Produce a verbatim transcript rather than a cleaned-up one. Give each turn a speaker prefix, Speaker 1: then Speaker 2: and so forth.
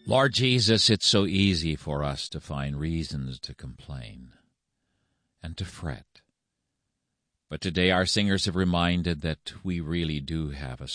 Speaker 1: Lord Jesus, it's so easy for us to find reasons to complain and to fret. But today our singers have reminded that we really do have a